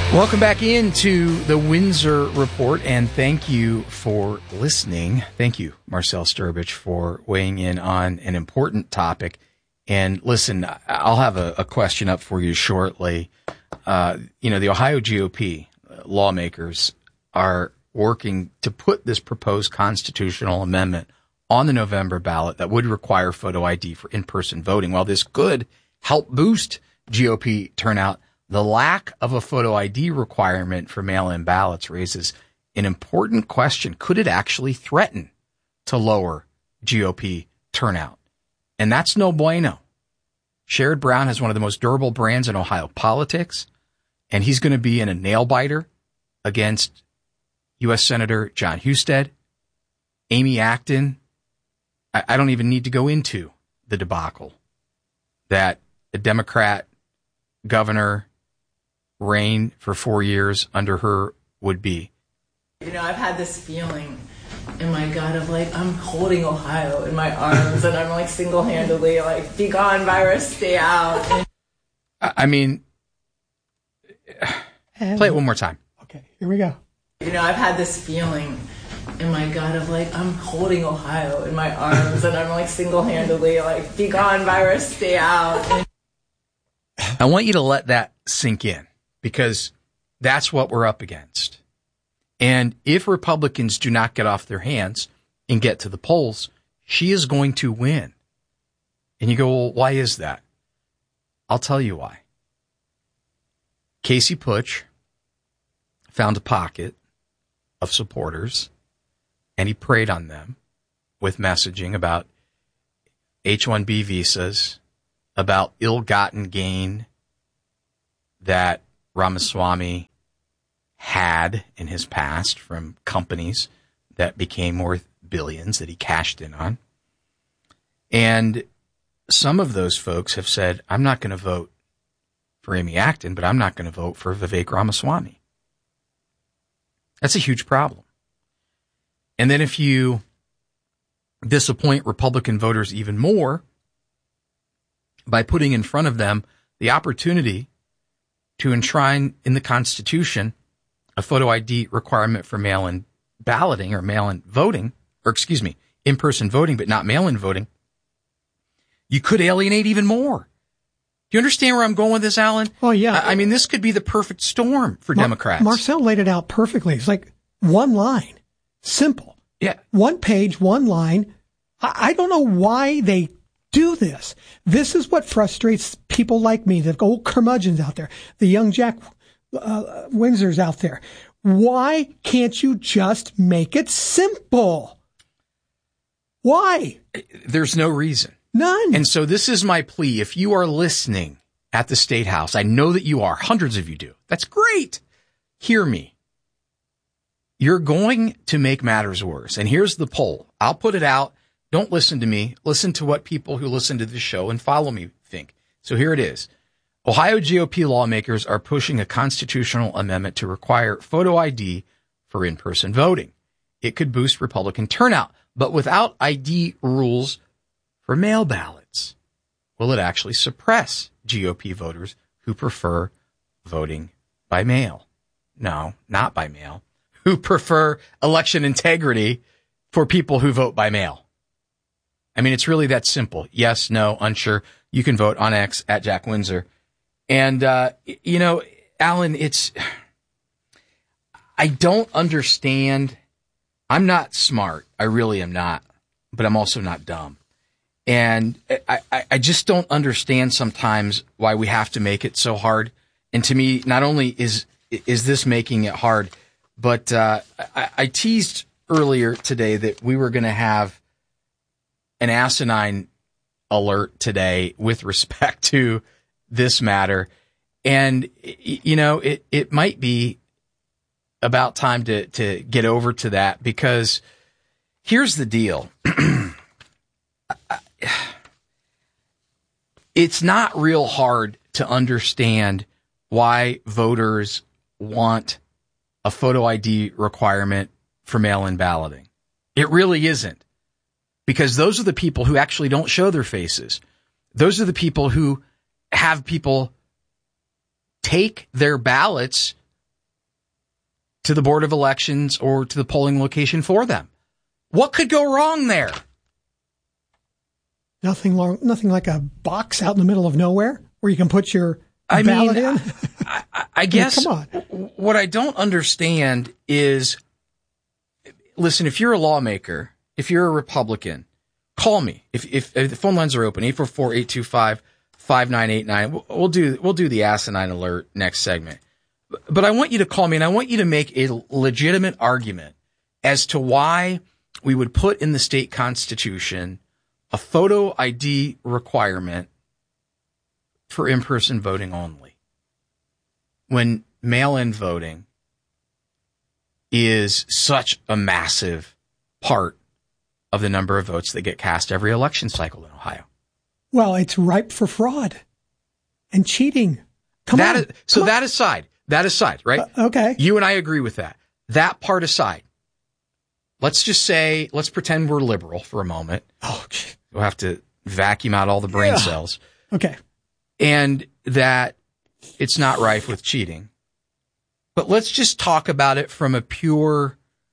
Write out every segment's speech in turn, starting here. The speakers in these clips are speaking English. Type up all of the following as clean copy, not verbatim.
Welcome back into the Windsor Report, and thank you for listening. Thank you, Marcel Sturbich, for weighing in on an important topic. And listen, I'll have a question up for you shortly. The Ohio GOP lawmakers are working to put this proposed constitutional amendment on the November ballot that would require photo ID for in-person voting. While this could help boost GOP turnout, the lack of a photo ID requirement for mail-in ballots raises an important question. Could it actually threaten to lower GOP turnout? And that's no bueno. Sherrod Brown has one of the most durable brands in Ohio politics, and he's going to be in a nail-biter against U.S. Senator John Husted, Amy Acton. I don't even need to go into the debacle that a Democrat governor reign for 4 years under her would be. I've had this feeling in my gut of I'm holding Ohio in my arms and I'm single-handedly be gone, virus, stay out. I mean, play it one more time. Okay, here we go. I've had this feeling in my gut of I'm holding Ohio in my arms and I'm single-handedly be gone, virus, stay out. I want you to let that sink in, because that's what we're up against. And if Republicans do not get off their hands and get to the polls, she is going to win. And you go, well, why is that? I'll tell you why. Casey Putsch found a pocket of supporters, and he preyed on them with messaging about H-1B visas, about ill-gotten gain that Ramaswamy had in his past from companies that became worth billions that he cashed in on. And some of those folks have said, I'm not going to vote for Amy Acton, but I'm not going to vote for Vivek Ramaswamy. That's a huge problem. And then if you disappoint Republican voters even more by putting in front of them the opportunity to enshrine in the Constitution a photo ID requirement for mail-in balloting or mail-in voting, in-person voting, but not mail-in voting, you could alienate even more. Do you understand where I'm going with this, Alan? Oh, yeah. I mean, this could be the perfect storm for Democrats. Marcel laid it out perfectly. It's one line. Simple. Yeah. One page, one line. I don't know why they do this. This is what frustrates people like me, the old curmudgeons out there, the young Jack Windsors out there. Why can't you just make it simple? Why? There's no reason. None. And so this is my plea. If you are listening at the State House, I know that you are. Hundreds of you do. That's great. Hear me. You're going to make matters worse. And here's the poll. I'll put it out. Don't listen to me. Listen to what people who listen to this show and follow me think. So here it is. Ohio GOP lawmakers are pushing a constitutional amendment to require photo ID for in-person voting. It could boost Republican turnout, but without ID rules for mail ballots, will it actually suppress GOP voters who prefer voting by mail? No, not by mail. Who prefer election integrity for people who vote by mail? I mean, it's really that simple. Yes, no, unsure. You can vote on X at Jack Windsor. And, Alan, I don't understand. I'm not smart. I really am not, but I'm also not dumb. And I just don't understand sometimes why we have to make it so hard. And to me, not only is this making it hard, but I teased earlier today that we were going to have an asinine alert today with respect to this matter. And, it might be about time to get over to that, because here's the deal. It's not real hard to understand why voters want a photo ID requirement for mail-in balloting. It really isn't, because those are the people who actually don't show their faces. Those are the people who have people take their ballots to the Board of Elections or to the polling location for them. What could go wrong there? Nothing like a box out in the middle of nowhere where you can put your ballot in. I guess come on. What I don't understand is, listen, if you're a lawmaker, if you're a Republican, call me. If the phone lines are open, 844-825-5989. We'll do the asinine alert next segment. But I want you to call me, and I want you to make a legitimate argument as to why we would put in the state constitution a photo ID requirement for in-person voting only, when mail-in voting is such a massive part of the number of votes that get cast every election cycle in Ohio. Well, it's ripe for fraud and cheating. That aside, right? Okay. You and I agree with that. That part aside, let's pretend we're liberal for a moment. Oh, we'll have to vacuum out all the brain cells. Okay. And that it's not rife with cheating. But let's just talk about it from a pure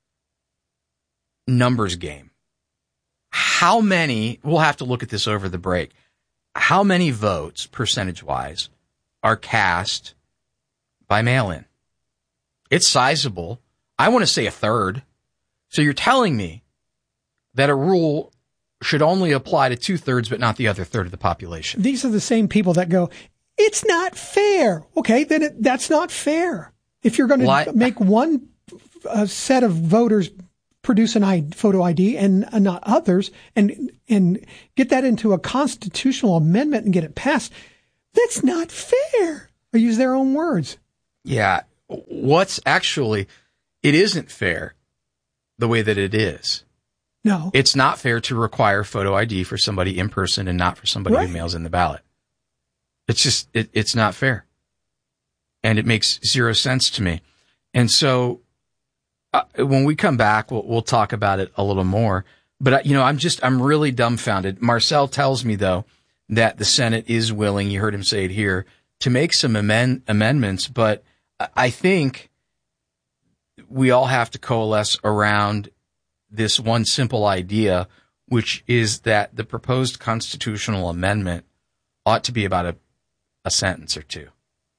numbers game. How many, we'll have to look at this over the break, how many votes, percentage-wise, are cast by mail-in? It's sizable. I want to say a third. So you're telling me that a rule should only apply to 2/3, but not the other third of the population. These are the same people that go, it's not fair. Okay, then that's not fair. If you're going to make one set of voters produce an photo ID and not others, and get that into a constitutional amendment and get it passed, that's not fair. I use their own words. Yeah. It isn't fair the way that it is. No. It's not fair to require photo ID for somebody in person and not for somebody who mails in the ballot. It's just, it's not fair. And it makes zero sense to me. And so when we come back, we'll talk about it a little more. But, I'm really dumbfounded. Marcel tells me, though, that the Senate is willing, you heard him say it here, to make some amendments. But I think we all have to coalesce around this one simple idea, which is that the proposed constitutional amendment ought to be about a sentence or two.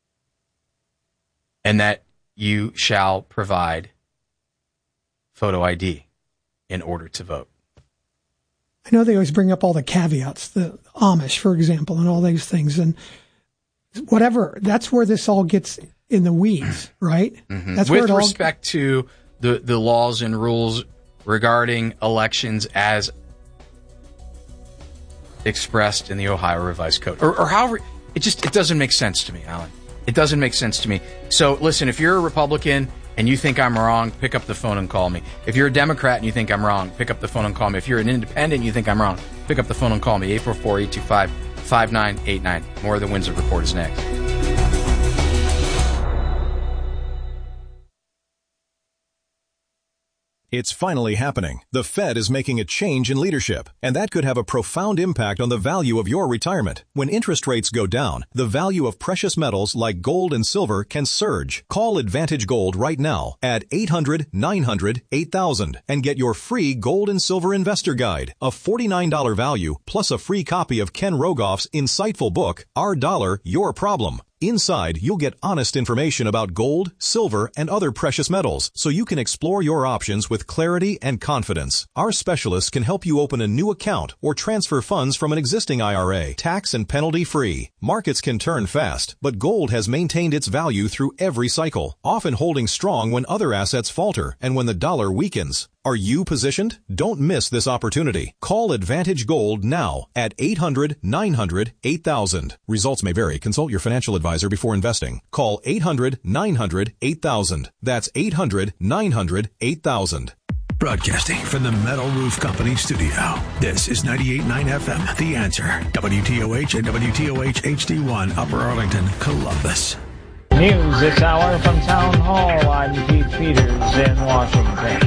And that you shall provide photo ID in order to vote. I know they always bring up all the caveats, the Amish, for example, and all these things. And whatever, that's where this all gets in the weeds, right? Mm-hmm. That's with respect to the laws and rules regarding elections as expressed in the Ohio Revised Code. Or however, it doesn't make sense to me, Alan. It doesn't make sense to me. So listen, if you're a Republican and you think I'm wrong, pick up the phone and call me. If you're a Democrat and you think I'm wrong, pick up the phone and call me. If you're an independent and you think I'm wrong, pick up the phone and call me. 844-825-5989. More of the Windsor Report is next. It's finally happening. The Fed is making a change in leadership, and that could have a profound impact on the value of your retirement. When interest rates go down, the value of precious metals like gold and silver can surge. Call Advantage Gold right now at 800-900-8000 and get your free gold and silver investor guide, a $49 value plus a free copy of Ken Rogoff's insightful book, Our Dollar, Your Problem. Inside, you'll get honest information about gold, silver, and other precious metals, so you can explore your options with clarity and confidence. Our specialists can help you open a new account or transfer funds from an existing IRA, tax and penalty free. Markets can turn fast, but gold has maintained its value through every cycle, often holding strong when other assets falter and when the dollar weakens. Are you positioned? Don't miss this opportunity. Call Advantage Gold now at 800-900-8000. Results may vary. Consult your financial advisor before investing. Call 800-900-8000. That's 800-900-8000. Broadcasting from the Metal Roof Company studio. This is 98.9 FM, The Answer. WTOH and WTOH HD1, Upper Arlington, Columbus. News this hour from Town Hall. I'm Keith Peters in Washington.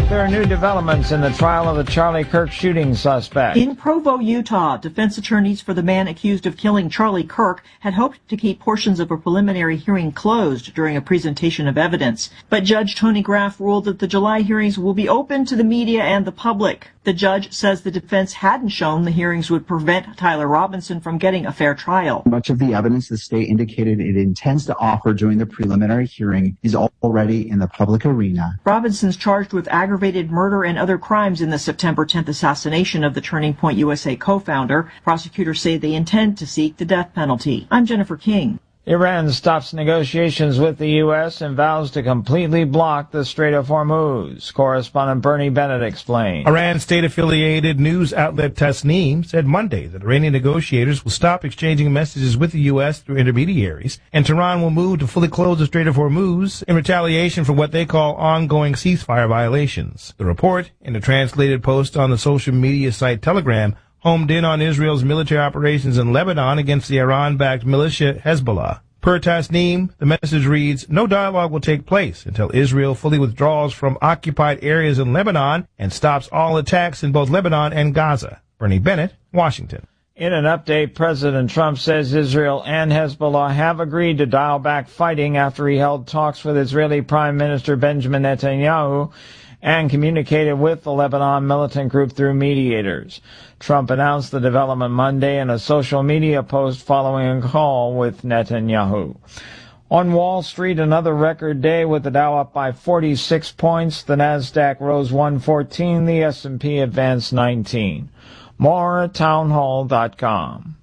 There are new developments in the trial of the Charlie Kirk shooting suspect. In Provo, Utah, defense attorneys for the man accused of killing Charlie Kirk had hoped to keep portions of a preliminary hearing closed during a presentation of evidence. But Judge Tony Graff ruled that the July hearings will be open to the media and the public. The judge says the defense hadn't shown the hearings would prevent Tyler Robinson from getting a fair trial. Much of the evidence the state indicated it intends to offer during the preliminary hearing is already in the public arena. Robinson's charged with aggravated murder and other crimes in the September 10th assassination of the Turning Point USA co-founder. Prosecutors say they intend to seek the death penalty. I'm Jennifer King. Iran stops negotiations with the U.S. and vows to completely block the Strait of Hormuz. Correspondent Bernie Bennett explained. Iran state-affiliated news outlet Tasnim said Monday that Iranian negotiators will stop exchanging messages with the U.S. through intermediaries, and Tehran will move to fully close the Strait of Hormuz in retaliation for what they call ongoing ceasefire violations. The report, in a translated post on the social media site Telegram, homed in on Israel's military operations in Lebanon against the Iran-backed militia Hezbollah. Per Tasnim, the message reads, "No dialogue will take place until Israel fully withdraws from occupied areas in Lebanon and stops all attacks in both Lebanon and Gaza." Bernie Bennett, Washington. In an update, President Trump says Israel and Hezbollah have agreed to dial back fighting after he held talks with Israeli Prime Minister Benjamin Netanyahu and communicated with the Lebanon militant group through mediators. Trump announced the development Monday in a social media post following a call with Netanyahu. On Wall Street, another record day with the Dow up by 46 points. The Nasdaq rose 114. The S&P advanced 19. More at townhall.com.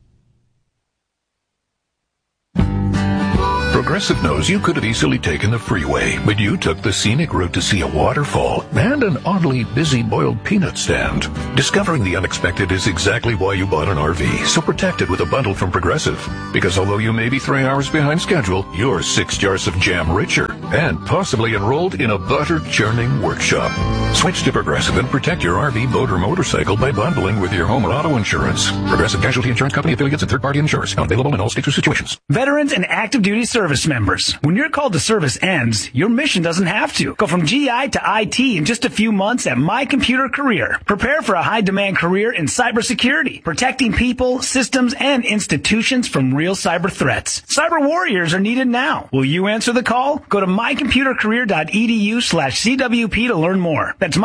Progressive knows you could have easily taken the freeway, but you took the scenic route to see a waterfall and an oddly busy boiled peanut stand. Discovering the unexpected is exactly why you bought an RV, so protect it with a bundle from Progressive. Because although you may be 3 hours behind schedule, you're 6 jars of jam richer and possibly enrolled in a butter churning workshop. Switch to Progressive and protect your RV, boat, or motorcycle by bundling with your home or auto insurance. Progressive Casualty Insurance Company affiliates and third-party insurers. Not available in all states or situations. Veterans and active duty service members. When your call to service ends, your mission doesn't have to. Go from GI to IT in just a few months at My Computer Career. Prepare for a high-demand career in cybersecurity, protecting people, systems, and institutions from real cyber threats. Cyber warriors are needed now. Will you answer the call? Go to mycomputercareer.edu/CWP to learn more. That's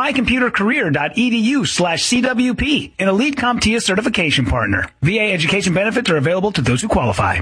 mycomputercareer.edu/CWP, an elite CompTIA certification partner. VA education benefits are available to those who qualify.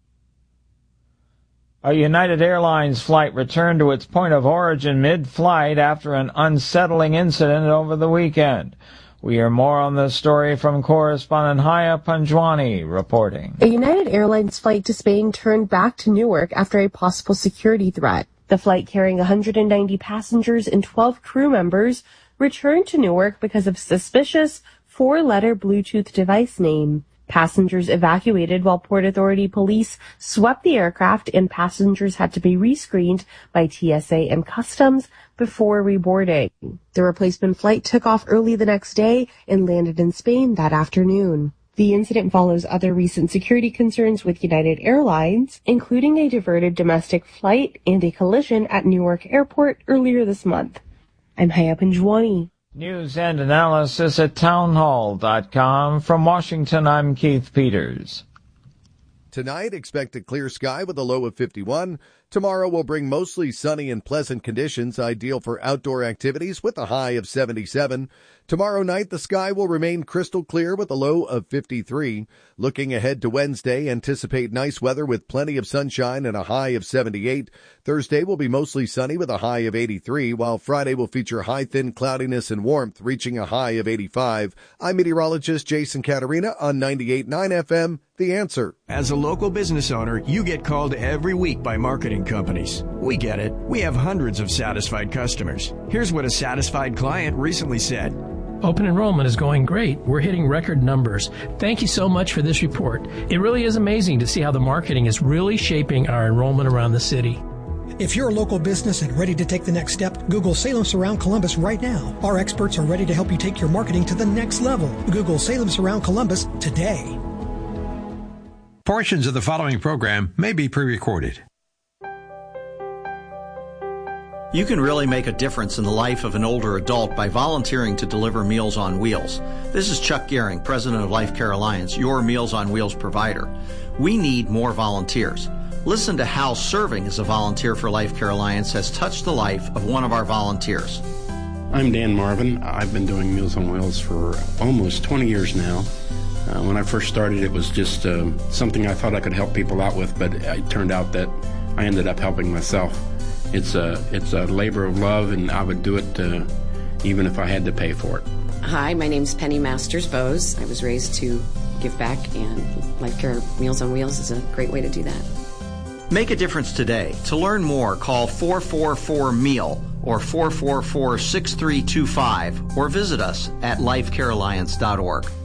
A United Airlines flight returned to its point of origin mid-flight after an unsettling incident over the weekend. We hear more on this story from correspondent Haya Panjwani reporting. A United Airlines flight to Spain turned back to Newark after a possible security threat. The flight carrying 190 passengers and 12 crew members returned to Newark because of suspicious 4-letter Bluetooth device name. Passengers evacuated while Port Authority police swept the aircraft, and passengers had to be rescreened by TSA and Customs before reboarding. The replacement flight took off early the next day and landed in Spain that afternoon. The incident follows other recent security concerns with United Airlines, including a diverted domestic flight and a collision at Newark Airport earlier this month. I'm Haya Panjwani. News and analysis at townhall.com. From Washington, I'm Keith Peters. Tonight, expect a clear sky with a low of 51. Tomorrow will bring mostly sunny and pleasant conditions, ideal for outdoor activities with a high of 77. Tomorrow night, the sky will remain crystal clear with a low of 53. Looking ahead to Wednesday, anticipate nice weather with plenty of sunshine and a high of 78. Thursday will be mostly sunny with a high of 83, while Friday will feature high thin cloudiness and warmth, reaching a high of 85. I'm meteorologist Jason Caterina on 98.9 FM, The Answer. As a local business owner, you get called every week by marketing companies. We get it. We have hundreds of satisfied customers. Here's what a satisfied client recently said. Open enrollment is going great. We're hitting record numbers. Thank you so much for this report. It really is amazing to see how the marketing is really shaping our enrollment around the city. If you're a local business and ready to take the next step, Google Salem Surround Columbus right now. Our experts are ready to help you take your marketing to the next level. Google Salem Surround Columbus today. Portions of the following program may be pre-recorded. You can really make a difference in the life of an older adult by volunteering to deliver Meals on Wheels. This is Chuck Gehring, president of Life Care Alliance, your Meals on Wheels provider. We need more volunteers. Listen to how serving as a volunteer for Life Care Alliance has touched the life of one of our volunteers. I'm Dan Marvin. I've been doing Meals on Wheels for almost 20 years now. When I first started, it was just something I thought I could help people out with, but it turned out that I ended up helping myself. It's a labor of love, and I would do it even if I had to pay for it. Hi, my name's Penny Masters Bose. I was raised to give back, and Life Care Meals on Wheels is a great way to do that. Make a difference today. To learn more, call 444-MEAL or 444-6325 or visit us at lifecarealliance.org.